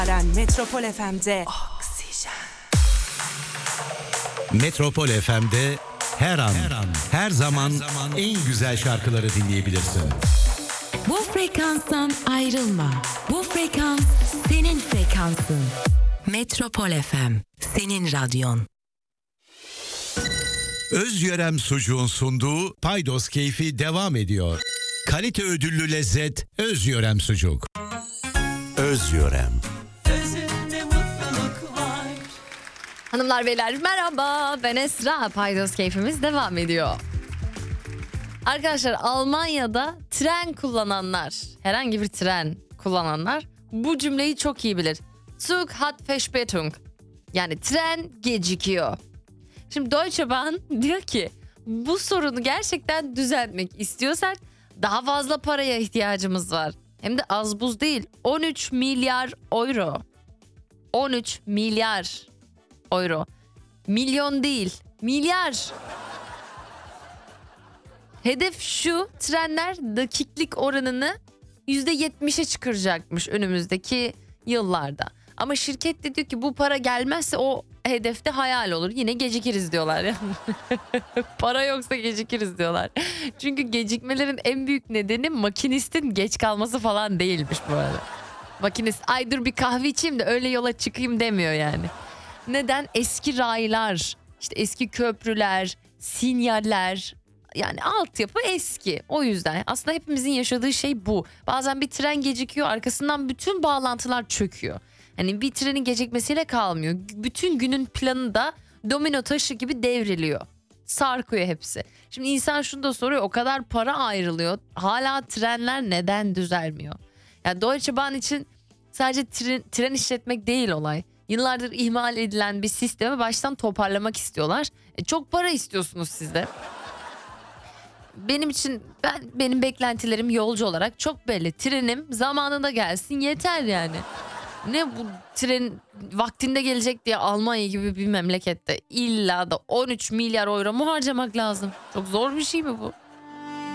Metropol FM'de Oksijen. Metropol FM'de her an, her zaman en güzel şarkıları dinleyebilirsin. Bu frekanstan ayrılma. Bu frekans senin frekansın. Metropol FM, senin radyon. Özyörem Sucuğun sunduğu Paydos Keyfi devam ediyor. Kalite ödüllü lezzet Özyörem Sucuk. Özyörem. Özünde mutluluk var. Hanımlar beyler merhaba, ben Esra. Paydos keyfimiz devam ediyor. Arkadaşlar, Almanya'da tren kullananlar, herhangi bir tren kullananlar bu cümleyi çok iyi bilir. Zug hat Verspätung. Yani tren gecikiyor. Şimdi Deutsche Bahn diyor ki bu sorunu gerçekten düzeltmek istiyorsak daha fazla paraya ihtiyacımız var. Hem de az buz değil, 13 milyar euro. 13 milyar euro. Milyon değil, milyar. Hedef şu: trenler dakiklik oranını %70'e çıkaracakmış önümüzdeki yıllarda. Ama şirket de diyor ki bu para gelmezse o hedefte hayal olur. Yine gecikiriz diyorlar. Yani. Para yoksa gecikiriz diyorlar. Çünkü gecikmelerin en büyük nedeni makinistin geç kalması falan değilmiş bu arada. Makinist ay dur bir kahve içeyim de öyle yola çıkayım demiyor yani. Neden? Eski raylar, işte eski köprüler, sinyaller, yani altyapı eski. O yüzden aslında hepimizin yaşadığı şey bu. Bazen bir tren gecikiyor, arkasından bütün bağlantılar çöküyor. Hani bir trenin gecikmesiyle kalmıyor. Bütün günün planı da domino taşı gibi devriliyor. Sarkıyor hepsi. Şimdi insan şunu da soruyor, o kadar para ayrılıyor. Hala trenler neden düzelmiyor? Yani Deutsche Bahn için sadece tren işletmek değil olay. Yıllardır ihmal edilen bir sistemi baştan toparlamak istiyorlar. Çok para istiyorsunuz siz de. Benim beklentilerim yolcu olarak çok belli. Trenim zamanında gelsin yeter yani. Ne bu tren vaktinde gelecek diye Almanya gibi bir memlekette illa da 13 milyar euro mu harcamak lazım? Çok zor bir şey mi bu?